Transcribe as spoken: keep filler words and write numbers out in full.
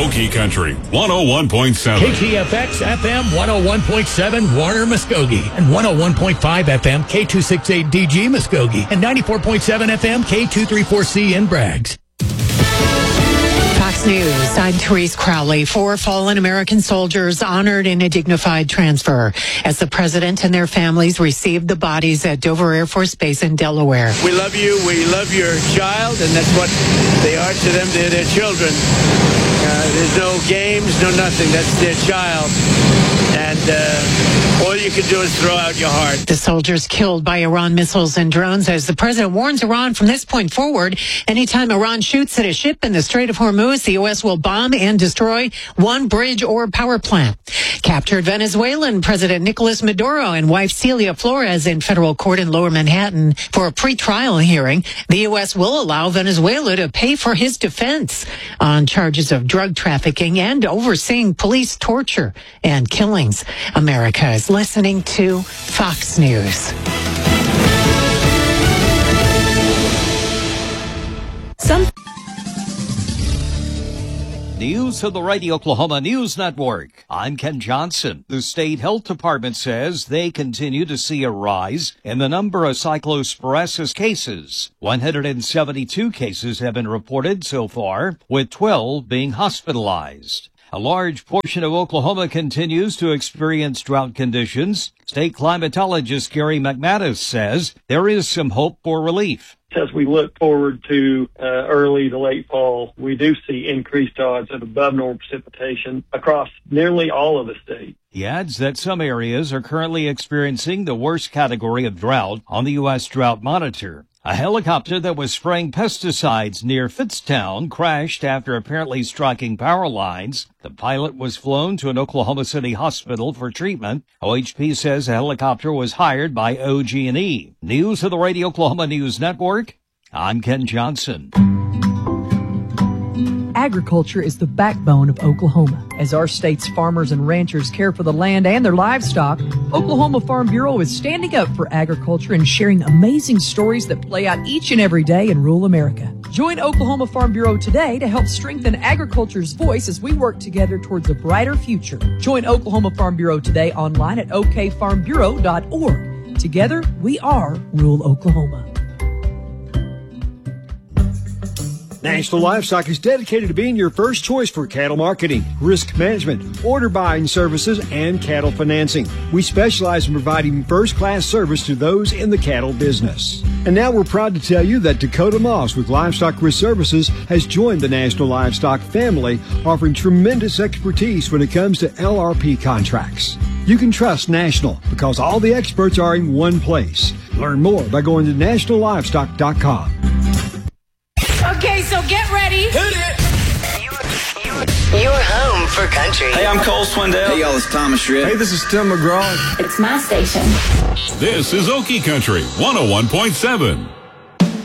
Okie Country, one oh one point seven. K T F X F M one oh one point seven Warner Muskogee and one oh one point five F M K two sixty-eight D G Muskogee and ninety-four point seven F M K two thirty-four C in Braggs. Fox News, I'm Therese Crowley. Four fallen American soldiers honored in a dignified transfer as the president and their families received the bodies at Dover Air Force Base in Delaware. We love you. We love your child, and that's what they are to them. They're their children. Uh, there's no games, no nothing. That's their child. And uh, all you can do is throw out your heart. The soldiers killed by Iran missiles and drones as the president warns Iran from this point forward, anytime Iran shoots at a ship in the Strait of Hormuz, the U S will bomb and destroy one bridge or power plant. Captured Venezuelan President Nicolas Maduro and wife Celia Flores in federal court in Lower Manhattan for a pre-trial hearing. The U S will allow Venezuela to pay for his defense on charges of drug trafficking and overseeing police torture and killings. America is listening to Fox News. Some News of the Radio Oklahoma News Network. I'm Ken Johnson. The state health department says they continue to see a rise in the number of cyclosporesis cases. one hundred seventy-two cases have been reported so far, with twelve being hospitalized. A large portion of Oklahoma continues to experience drought conditions. State climatologist Gary McManus says there is some hope for relief. As we look forward to uh, early to late fall, we do see increased odds of above normal precipitation across nearly all of the state. He adds that some areas are currently experiencing the worst category of drought on the U S Drought Monitor. A helicopter that was spraying pesticides near Fitztown crashed after apparently striking power lines. The pilot was flown to an Oklahoma City hospital for treatment. O H P says the helicopter was hired by O G and E. News of the Radio Oklahoma News Network. I'm Ken Johnson. Agriculture is the backbone of Oklahoma. As our state's farmers and ranchers care for the land and their livestock, Oklahoma Farm Bureau is standing up for agriculture and sharing amazing stories that play out each and every day in rural America. Join Oklahoma Farm Bureau today to help strengthen agriculture's voice as we work together towards a brighter future. Join Oklahoma Farm Bureau today online at o k farm bureau dot org. Together, we are rural Oklahoma. National Livestock is dedicated to being your first choice for cattle marketing, risk management, order buying services, and cattle financing. We specialize in providing first-class service to those in the cattle business. And now we're proud to tell you that Dakota Moss with Livestock Risk Services has joined the National Livestock family, offering tremendous expertise when it comes to L R P contracts. You can trust National because all the experts are in one place. Learn more by going to national livestock dot com. Okay, so get ready. Hit it. You're home for country. Hey, I'm Cole Swindell. Hey, y'all, it's Thomas Shred. Hey, this is Tim McGraw. It's my station. This is Okie Country, one oh one point seven.